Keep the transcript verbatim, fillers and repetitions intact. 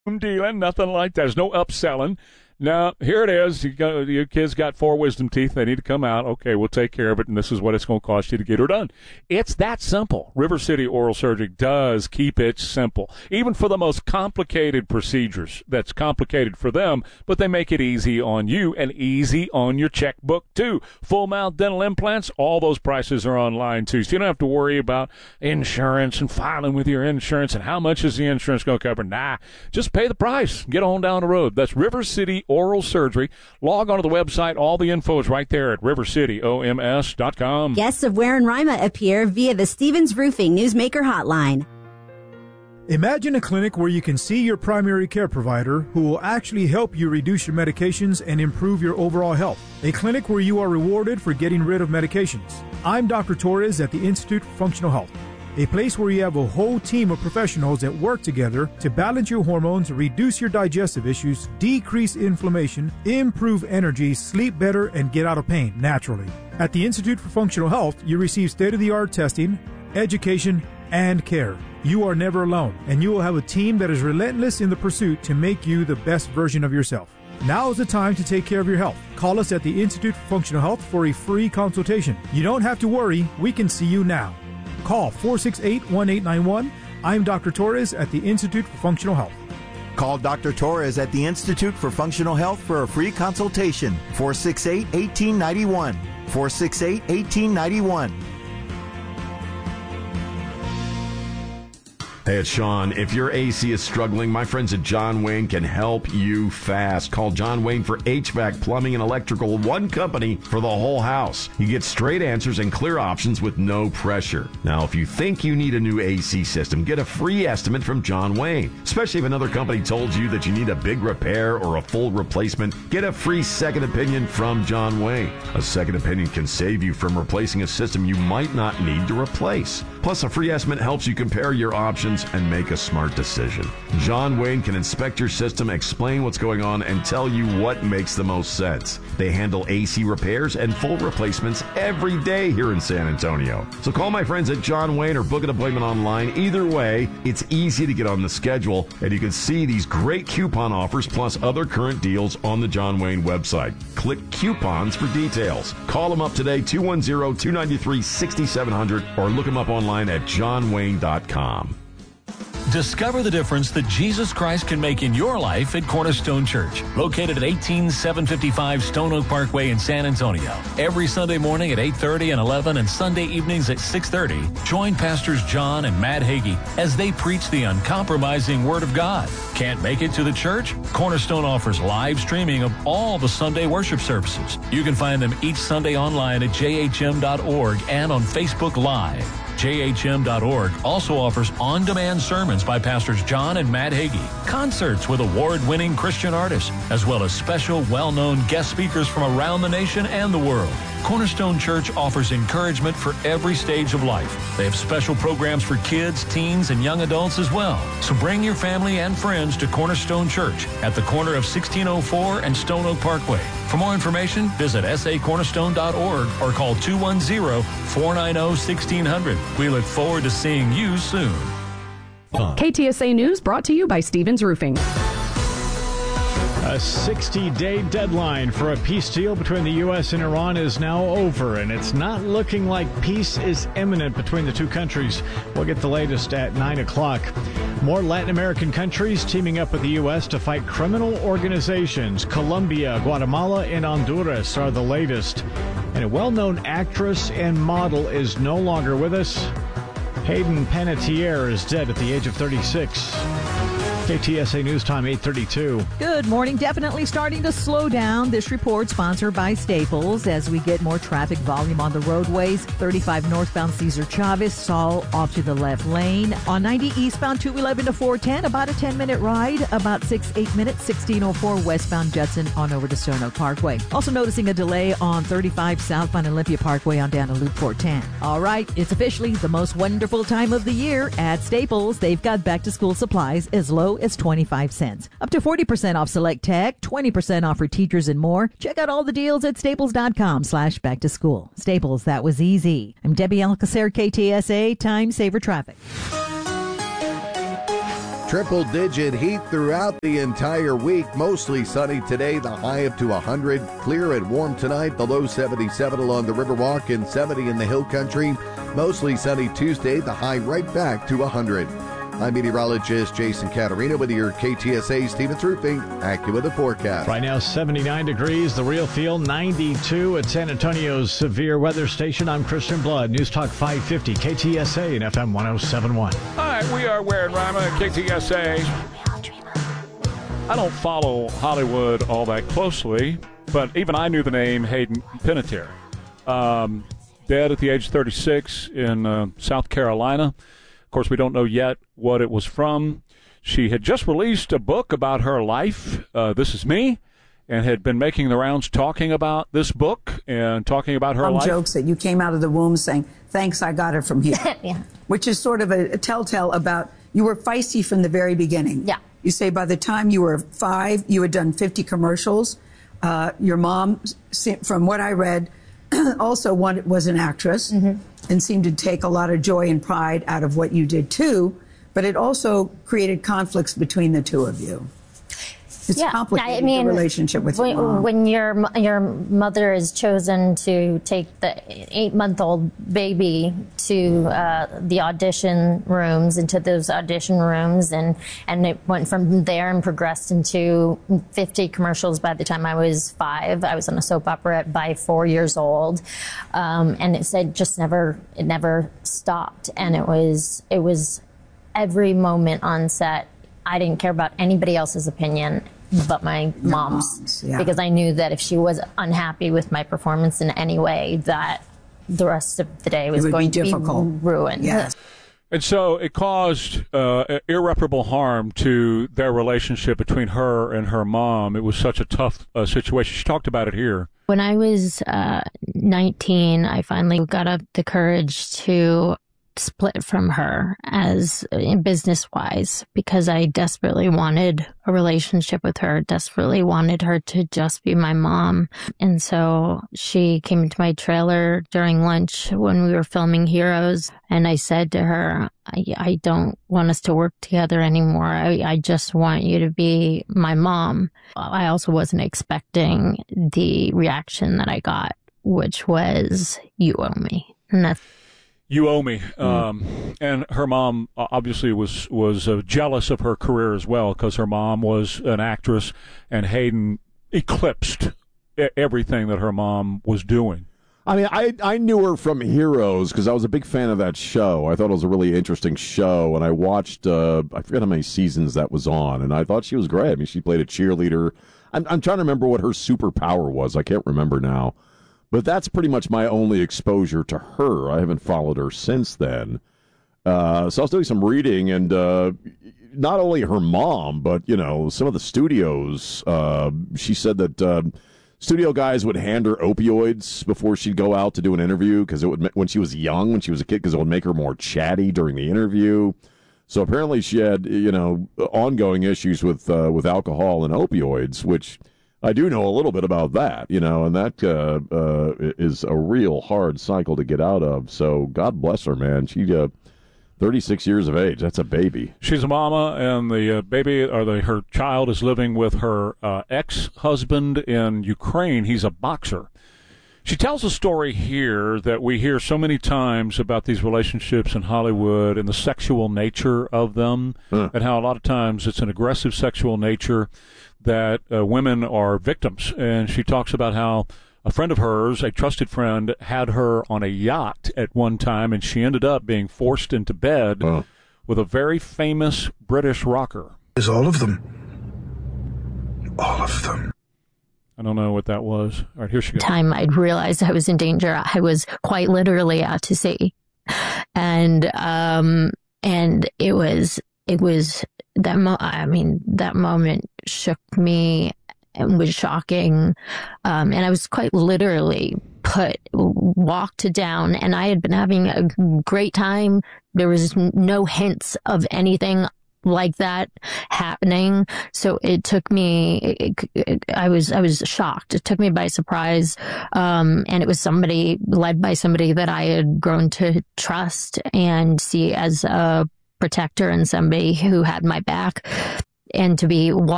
dealing, nothing like that. There's no upselling. Now, here it is. You got, your kid's got four wisdom teeth. They need to come out. Okay, we'll take care of it, and this is what it's going to cost you to get her done. It's that simple. River City Oral Surgery does keep it simple, even for the most complicated procedures. That's complicated for them, but they make it easy on you and easy on your checkbook, too. Full mouth dental implants, all those prices are online, too, so you don't have to worry about insurance and filing with your insurance and how much is the insurance going to cover. Nah, just pay the price. Get on down the road. That's River City Oral Surgery. Log on to the website. All the info is right there at river city o m s dot com. Guests of Ware and Rima appear via the Stevens Roofing Newsmaker Hotline. Imagine a clinic where you can see your primary care provider who will actually help you reduce your medications and improve your overall health. A clinic where you are rewarded for getting rid of medications. I'm Doctor Torres at the Institute for Functional Health. A place where you have a whole team of professionals that work together to balance your hormones, reduce your digestive issues, decrease inflammation, improve energy, sleep better, and get out of pain naturally. At the Institute for Functional Health, you receive state-of-the-art testing, education, and care. You are never alone, and you will have a team that is relentless in the pursuit to make you the best version of yourself. Now is the time to take care of your health. Call us at the Institute for Functional Health for a free consultation. You don't have to worry. We can see you now. Call four six eight, one eight nine one. I'm Doctor Torres at the Institute for Functional Health. Call Doctor Torres at the Institute for Functional Health for a free consultation. four six eight, one eight nine one. four six eight, one eight nine one. Hey, it's Sean. If your A C is struggling, my friends at John Wayne can help you fast. Call John Wayne for H V A C, plumbing, and electrical, one company for the whole house. You get straight answers and clear options with no pressure. Now, if you think you need a new A C system, get a free estimate from John Wayne. Especially if another company told you that you need a big repair or a full replacement, get a free second opinion from John Wayne. A second opinion can save you from replacing a system you might not need to replace. Plus, a free estimate helps you compare your options and make a smart decision. John Wayne can inspect your system, explain what's going on, and tell you what makes the most sense. They handle A C repairs and full replacements every day here in San Antonio. So call my friends at John Wayne or book an appointment online. Either way, it's easy to get on the schedule, and you can see these great coupon offers plus other current deals on the John Wayne website. Click coupons for details. Call them up today, two one zero, two nine three, six seven zero zero, or look them up online at john wayne dot com. Discover the difference that Jesus Christ can make in your life at Cornerstone Church, located at eighteen seven fifty-five Stone Oak Parkway in San Antonio. Every Sunday morning at eight thirty and eleven and Sunday evenings at six thirty, join Pastors John and Matt Hagee as they preach the uncompromising Word of God. Can't make it to the church? Cornerstone offers live streaming of all the Sunday worship services. You can find them each Sunday online at j h m dot org and on Facebook Live. j h m dot org also offers on-demand sermons by Pastors John and Matt Hagee, concerts with award-winning Christian artists, as well as special, well-known guest speakers from around the nation and the world. Cornerstone Church offers encouragement for every stage of life. They have special programs for kids, teens, and young adults as well. So bring your family and friends to Cornerstone Church at the corner of sixteen oh four and Stone Oak Parkway. For more information, visit s a cornerstone dot org or call two one zero, four nine zero, one six zero zero. We look forward to seeing you soon. K T S A News brought to you by Stevens Roofing. A sixty-day deadline for a peace deal between the U S and Iran is now over, and it's not looking like peace is imminent between the two countries. We'll get the latest at nine o'clock. More Latin American countries teaming up with the U S to fight criminal organizations. Colombia, Guatemala, and Honduras are the latest. And a well-known actress and model is no longer with us. Hayden Panettiere is dead at the age of thirty-six. K T S A News Time, eight thirty-two. Good morning. Definitely starting to slow down. This report sponsored by Staples as we get more traffic volume on the roadways. thirty-five northbound Cesar Chavez, Saul off to the left lane. On ninety eastbound two eleven to four ten, about a ten-minute ride. About six, eight minutes, sixteen oh four westbound Judson on over to Stone Oak Parkway. Also noticing a delay on thirty-five southbound Olympia Parkway on down to Loop four ten. All right, it's officially the most wonderful time of the year at Staples. They've got back-to-school supplies as low as twenty-five cents. Up to forty percent off select tech, twenty percent off for teachers and more. Check out all the deals at staples.com slash back to school. Staples, that was easy. I'm Debbie Alcacer, K T S A, Time Saver Traffic. Triple-digit heat throughout the entire week. Mostly sunny today, the high up to one hundred. Clear and warm tonight, the low seventy-seven along the Riverwalk and seventy in the Hill Country. Mostly sunny Tuesday, the high right back to one hundred. I'm meteorologist Jason Caterina with your K T S A Stevens Roofing AccuWeather forecast. Right now, seventy-nine degrees, the real feel, ninety-two at San Antonio's severe weather station. I'm Christian Blood, News Talk five fifty, K T S A and F M one oh seven point one. All right, we are Ware and Ryman at K T S A. I don't follow Hollywood all that closely, but even I knew the name Hayden Panettiere. Um, dead at the age of thirty-six in uh, South Carolina. Of course, we don't know yet what it was from. She had just released a book about her life, uh, This Is Me, and had been making the rounds talking about this book and talking about her Some life. Jokes that you came out of the womb saying, thanks, I got it from here. Yeah. Which is sort of a, a telltale about you were feisty from the very beginning. Yeah. You say by the time you were five, you had done fifty commercials. Uh, your mom, from what I read, also one, was an actress. Mm-hmm. And seemed to take a lot of joy and pride out of what you did too, but it also created conflicts between the two of you. It's yeah, complicated, I mean, the relationship with when, your mom. When your your mother is chosen to take the eight-month-old baby to uh, the audition rooms, into those audition rooms, and, and it went from there and progressed into fifty commercials by the time I was five. I was on a soap opera by four years old, um, and it said just never it never stopped, and it was it was every moment on set. I didn't care about anybody else's opinion but my Your mom's, mom's yeah. because I knew that if she was unhappy with my performance in any way, that the rest of the day was going to be ruined. Yes. And so it caused uh, irreparable harm to their relationship between her and her mom. It was such a tough uh, situation. She talked about it here. When I was uh, nineteen, I finally got up the courage to split from her as in business wise, because I desperately wanted a relationship with her, desperately wanted her to just be my mom. And so she came into my trailer during lunch when we were filming Heroes, and I said to her, I, I don't want us to work together anymore. I, I just want you to be my mom. I also wasn't expecting the reaction that I got, which was, you owe me. And that's You owe me. Um, and her mom obviously was was uh, jealous of her career as well, because her mom was an actress, and Hayden eclipsed everything that her mom was doing. I mean, I I knew her from Heroes because I was a big fan of that show. I thought it was a really interesting show, and I watched, uh, I forget how many seasons that was on, and I thought she was great. I mean, she played a cheerleader. I'm, I'm trying to remember what her superpower was. I can't remember now. But that's pretty much my only exposure to her. I haven't followed her since then. Uh, so I was doing some reading, and uh, not only her mom, but, you know, some of the studios, uh, she said that uh, studio guys would hand her opioids before she'd go out to do an interview, because it would, when she was young, when she was a kid, because it would make her more chatty during the interview. So apparently she had, you know, ongoing issues with uh, with alcohol and opioids, which I do know a little bit about that, you know, and that uh, uh, is a real hard cycle to get out of. So God bless her, man. She, uh, thirty-six years of age. That's a baby. She's a mama, and the uh, baby, or the, her child, is living with her uh, ex-husband in Ukraine. He's a boxer. She tells a story here that we hear so many times about these relationships in Hollywood and the sexual nature of them, huh. and how a lot of times it's an aggressive sexual nature that uh, women are victims. And she talks about how a friend of hers, a trusted friend, had her on a yacht at one time, and she ended up being forced into bed huh. with a very famous British rocker. Is all of them. All of them. I don't know what that was. All right, here she goes. Time I'd realized I was in danger. I was quite literally out to sea. And, um, and it was, it was that, mo- I mean, that moment shook me and was shocking. Um, and I was quite literally put, walked down, and I had been having a great time. There was no hints of anything like that happening. So it took me, it, it, I was, I was shocked. It took me by surprise. Um, and it was somebody led by somebody that I had grown to trust and see as a protector and somebody who had my back, and to be